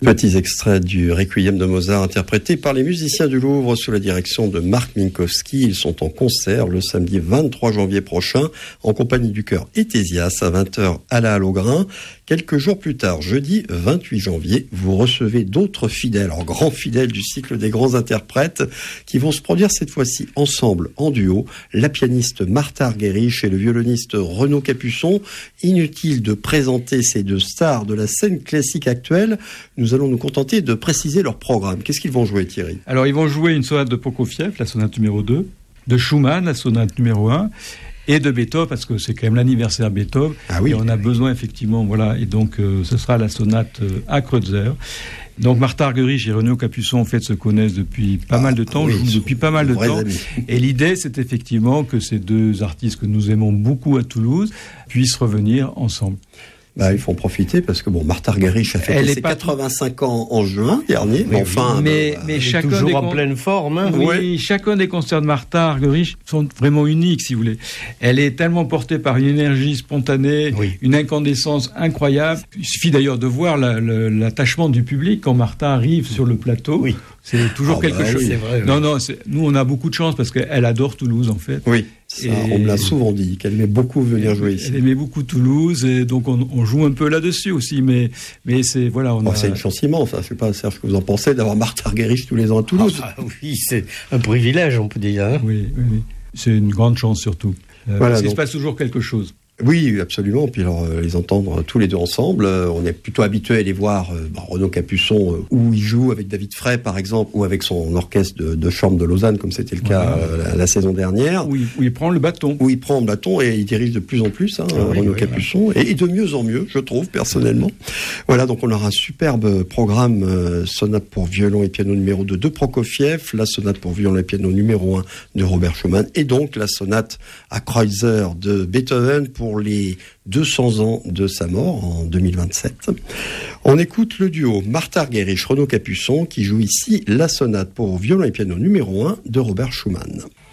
Petits extraits du Requiem de Mozart interprété par les musiciens du Louvre sous la direction de Marc Minkowski. Ils sont en concert le samedi 23 janvier prochain en compagnie du chœur Etésias à 20h à la Halle aux Grains. Quelques jours plus tard, jeudi 28 janvier, vous recevez d'autres fidèles, alors grands fidèles du cycle des grands interprètes, qui vont se produire cette fois-ci ensemble, en duo, la pianiste Martha Argerich et le violoniste Renaud Capuçon. Inutile de présenter ces deux stars de la scène classique actuelle, nous allons nous contenter de préciser leur programme. Qu'est-ce qu'ils vont jouer, Thierry ? Alors, ils vont jouer une sonate de Prokofiev, la sonate numéro 2, de Schumann, la sonate numéro 1, et de Beethoven, parce que c'est quand même l'anniversaire de Beethoven. Ah oui, et on a besoin, effectivement, voilà. Et donc, ce sera la sonate à Kreutzer. Donc, Martha Argerich et Renaud Capuçon, en fait, se connaissent depuis pas mal de temps, jouent depuis pas mal de temps. Amis. Et l'idée, c'est effectivement que ces deux artistes que nous aimons beaucoup à Toulouse puissent revenir ensemble. Il faut en profiter parce que Martha Argerich a fêté ses 85 ans en juin dernier. Mais chacun toujours en pleine forme. Hein. Oui, chacun des concerts de Martha Argerich sont vraiment uniques, si vous voulez. Elle est tellement portée par une énergie spontanée, une incandescence incroyable. Il suffit d'ailleurs de voir l'attachement du public quand Martha arrive sur le plateau. Oui. C'est toujours quelque chose. Oui, c'est vrai, oui. Non, nous on a beaucoup de chance parce qu'elle adore Toulouse en fait. Oui, ça, on me l'a souvent dit, qu'elle aimait beaucoup venir jouer ici. Elle aimait beaucoup Toulouse et donc on joue un peu là-dessus aussi, mais c'est voilà. C'est une chance immense. Je ne sais pas, Serge, ce que vous en pensez d'avoir Martha Argerich tous les ans à Toulouse. Oui, c'est un privilège, on peut dire. Hein. Oui. C'est une grande chance surtout. Parce qu'il se passe toujours quelque chose. Oui, absolument. Puis alors, les entendre tous les deux ensemble, on est plutôt habitué à les voir, Renaud Capuçon, où il joue avec David Frey, par exemple, ou avec son orchestre de chambre de Lausanne, comme c'était le cas la saison dernière. Où il prend le bâton. Où il prend le bâton et il dirige de plus en plus, Renaud Capuçon, et de mieux en mieux, je trouve, personnellement. Voilà, donc on aura un superbe programme, sonate pour violon et piano numéro 2 de Prokofiev, la sonate pour violon et piano numéro 1 de Robert Schumann, et donc la sonate à Kreutzer de Beethoven pour les 200 ans de sa mort en 2027. On écoute le duo Martha Argerich, Renaud Capuçon qui joue ici la sonate pour violon et piano numéro 1 de Robert Schumann.